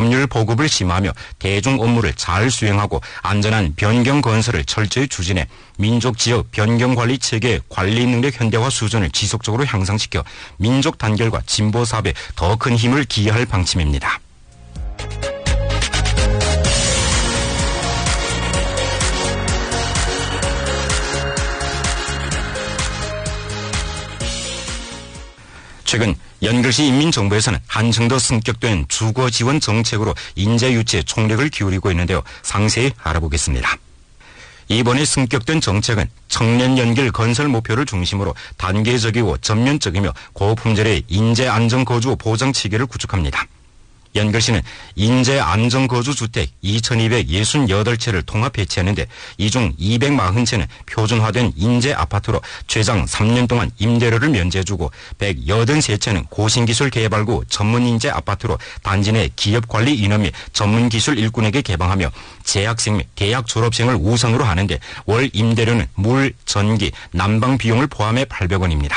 법률 보급을 심화하며 대중 업무를 잘 수행하고 안전한 변경 건설을 철저히 추진해 민족 지역 변경 관리 체계 관리 능력 현대화 수준을 지속적으로 향상시켜 민족 단결과 진보 사업에 더 큰 힘을 기여할 방침입니다. 최근 연결시 인민정부에서는 한층 더 승격된 주거 지원 정책으로 인재 유치에 총력을 기울이고 있는데요. 상세히 알아보겠습니다. 이번에 승격된 정책은 청년 연결 건설 목표를 중심으로 단계적이고 전면적이며 고품질의 인재 안정 거주 보장 체계를 구축합니다. 연결시는 인재 안정 거주 주택 2,268채를 통합 배치하는데 이 중 240채는 표준화된 인재 아파트로 최장 3년 동안 임대료를 면제해주고 183채는 고신기술 개발구 전문 인재 아파트로 단지 내 기업 관리 인원 및 전문 기술 일꾼에게 개방하며 재학생 및 대학 졸업생을 우선으로 하는데 월 임대료는 물, 전기, 난방 비용을 포함해 800원입니다.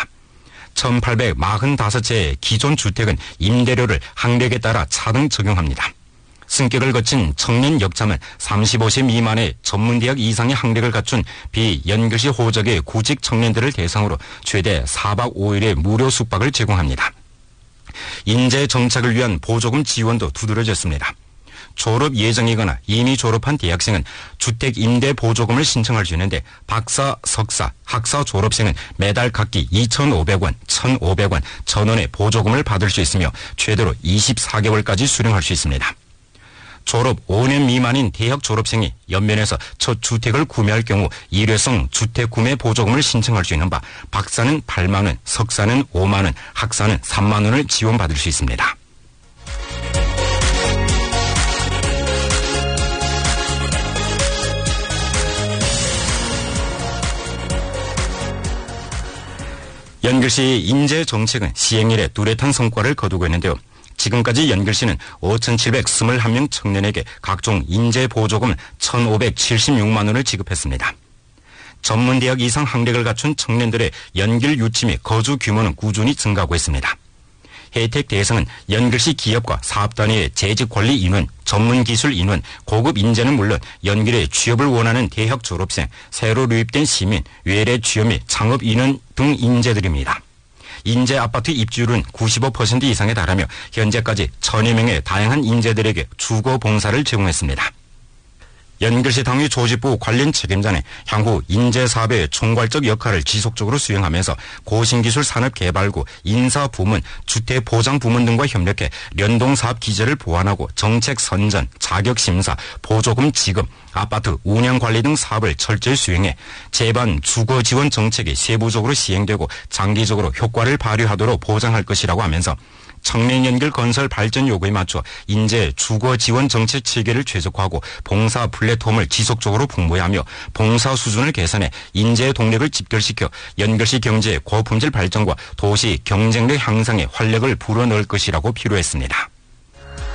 1,845채의 기존 주택은 임대료를 학력에 따라 차등 적용합니다. 승격을 거친 청년 역참은 35세 미만의 전문대학 이상의 학력을 갖춘 비연결시 호적의 구직 청년들을 대상으로 최대 4박 5일의 무료 숙박을 제공합니다. 인재 정착을 위한 보조금 지원도 두드러졌습니다. 졸업 예정이거나 이미 졸업한 대학생은 주택 임대 보조금을 신청할 수 있는데 박사, 석사, 학사 졸업생은 매달 각기 2,500원, 1,500원, 1,000원의 보조금을 받을 수 있으며 최대로 24개월까지 수령할 수 있습니다. 졸업 5년 미만인 대학 졸업생이 연면에서 첫 주택을 구매할 경우 일회성 주택 구매 보조금을 신청할 수 있는 바 박사는 8만 원, 석사는 5만 원, 학사는 3만 원을 지원받을 수 있습니다. 연결시 인재 정책은 시행 이래 뚜렷한 성과를 거두고 있는데요. 지금까지 연결시는 5,721명 청년에게 각종 인재 보조금 1,576만 원을 지급했습니다. 전문대학 이상 학력을 갖춘 청년들의 연결 유치 및 거주 규모는 꾸준히 증가하고 있습니다. 혜택 대상은 연결시 기업과 사업단위의 재직관리 인원, 전문기술 인원, 고급 인재는 물론 연결에 취업을 원하는 대학 졸업생, 새로 유입된 시민, 외래 취업 및 창업 인원 등 인재들입니다. 인재 아파트 입주율은 95% 이상에 달하며 현재까지 1,000여 명의 다양한 인재들에게 주거 봉사를 제공했습니다. 연결시 당위 조직부 관련 책임자는 향후 인재사업의 총괄적 역할을 지속적으로 수행하면서 고신기술 산업개발구, 인사부문, 주택보장부문 등과 협력해 연동사업 기제를 보완하고 정책 선전, 자격심사, 보조금 지급, 아파트 운영관리 등 사업을 철저히 수행해 제반 주거지원 정책이 세부적으로 시행되고 장기적으로 효과를 발휘하도록 보장할 것이라고 하면서 청년 연결 건설 발전 요구에 맞춰 인재 주거 지원 정책 체계를 최적화하고 봉사 플랫폼을 지속적으로 풍부하며 봉사 수준을 개선해 인재 동력을 집결시켜 연결시 경제의 고품질 발전과 도시 경쟁력 향상에 활력을 불어넣을 것이라고 필요했습니다.